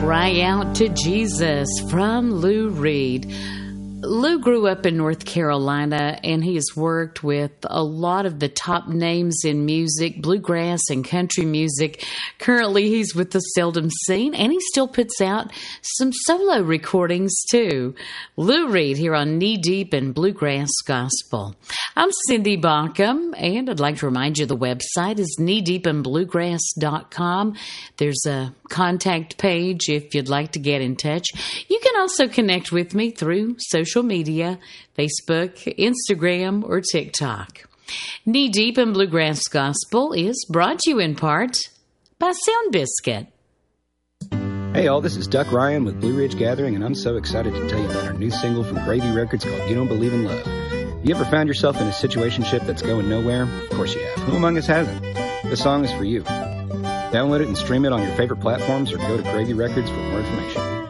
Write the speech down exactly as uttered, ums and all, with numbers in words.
Cry Out to Jesus from Lou Reed. Lou grew up in North Carolina, and he has worked with a lot of the top names in music, bluegrass and country music. Currently, he's with the Seldom Scene, and he still puts out some solo recordings, too. Lou Reed here on Knee Deep in Bluegrass Gospel. I'm Cindy Baucom, and I'd like to remind you the website is knee deep in bluegrass dot com. There's a contact page if you'd like to get in touch. You can also connect with me through social media, Facebook, Instagram, or TikTok. Knee Deep in Bluegrass Gospel is brought to you in part by Sound Biscuit. Hey all, this is Duck Ryan with Blue Ridge Gathering, and I'm so excited to tell you about our new single from Gravy Records called You Don't Believe in Love. You ever found yourself in a situationship that's going nowhere? Of course you have. Who among us hasn't? This song is for you. Download it and stream it on your favorite platforms, or go to Gravy Records for more information.